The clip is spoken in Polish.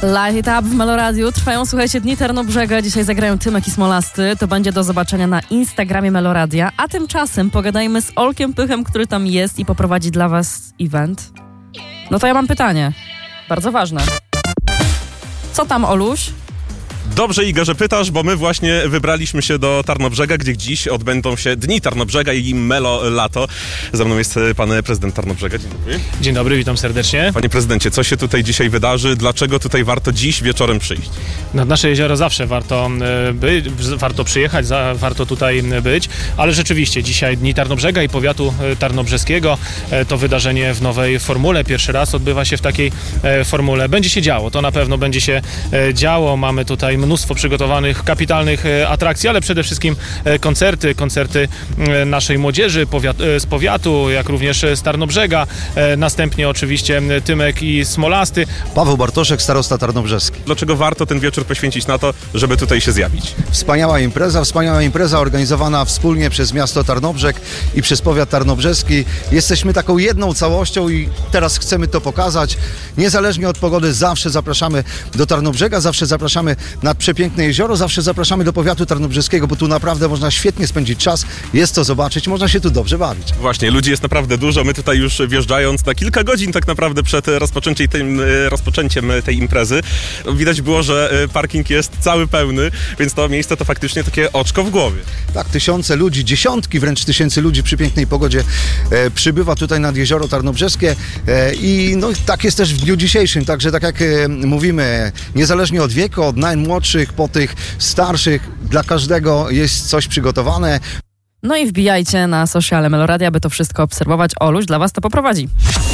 Light It Up w Meloradiu. Trwają, słuchajcie, Dni Tarnobrzega. Dzisiaj zagrają Tymek i Smolasty. To będzie do zobaczenia na Instagramie Meloradia. A tymczasem pogadajmy z Olkiem Pychem, który tam jest i poprowadzi dla was event. No to ja mam pytanie. Bardzo ważne. Co tam, Oluś? Dobrze, Iga, że pytasz, bo my właśnie wybraliśmy się do Tarnobrzega, gdzie dziś odbędą się Dni Tarnobrzega i Melo Lato. Ze mną jest pan prezydent Tarnobrzega. Dzień dobry. Dzień dobry, witam serdecznie. Panie prezydencie, co się tutaj dzisiaj wydarzy? Dlaczego tutaj warto dziś wieczorem przyjść? Nad nasze jezioro zawsze warto warto przyjechać, warto tutaj być, ale rzeczywiście dzisiaj Dni Tarnobrzega i powiatu tarnobrzeskiego to wydarzenie w nowej formule. Pierwszy raz odbywa się w takiej formule. Będzie się działo, to na pewno będzie się działo. Mamy tutaj mnóstwo przygotowanych, kapitalnych atrakcji, ale przede wszystkim koncerty naszej młodzieży z powiatu, jak również z Tarnobrzega. Następnie oczywiście Tymek i Smolasty. Paweł Bartoszek, starosta tarnobrzeski. Dlaczego warto ten wieczór poświęcić na to, żeby tutaj się zjawić? Wspaniała impreza organizowana wspólnie przez miasto Tarnobrzeg i przez powiat tarnobrzeski. Jesteśmy taką jedną całością i teraz chcemy to pokazać. Niezależnie od pogody zawsze zapraszamy do Tarnobrzega, zawsze zapraszamy nad przepiękne jezioro, zawsze zapraszamy do powiatu tarnobrzeskiego, bo tu naprawdę można świetnie spędzić czas, jest to zobaczyć, można się tu dobrze bawić. Właśnie, ludzi jest naprawdę dużo, my tutaj już wjeżdżając na kilka godzin tak naprawdę przed rozpoczęciem tej imprezy, widać było, że parking jest cały pełny, więc to miejsce to faktycznie takie oczko w głowie. Tak, tysiące ludzi, dziesiątki wręcz tysięcy ludzi przy pięknej pogodzie przybywa tutaj nad jezioro tarnobrzeskie i no, tak jest też w dniu dzisiejszym, także tak jak mówimy, niezależnie od wieku, od najmłodszych po tych starszych, dla każdego jest coś przygotowane. No i wbijajcie na sociale Meloradia, by to wszystko obserwować. Oluś dla was to poprowadzi.